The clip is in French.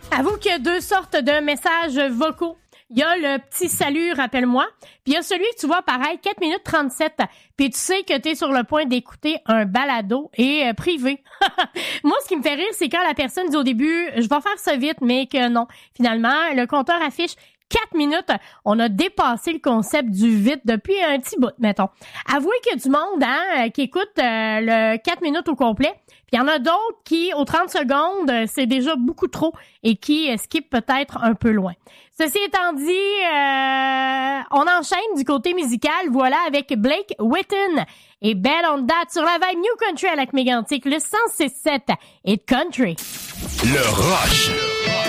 Avoue qu'il y a deux sortes de messages vocaux. Il y a le petit salut, rappelle-moi. Puis il y a celui que tu vois pareil, 4 minutes 37. Puis tu sais que t'es sur le point d'écouter un balado et privé. Moi, ce qui me fait rire, c'est quand la personne dit au début, je vais faire ça vite, mais que non. Finalement, le compteur affiche 4 minutes. On a dépassé le concept du vite depuis un petit bout, mettons. Avouez qu'il y a du monde qui écoute le 4 minutes au complet. Puis il y en a d'autres qui, aux 30 secondes, c'est déjà beaucoup trop et qui skippent peut-être un peu loin. Ceci étant dit, on enchaîne du côté musical, voilà, avec Blake Witten et Bet on That sur la vibe New Country à Lac-Mégantic, le 106.7 et Country. Le Rush.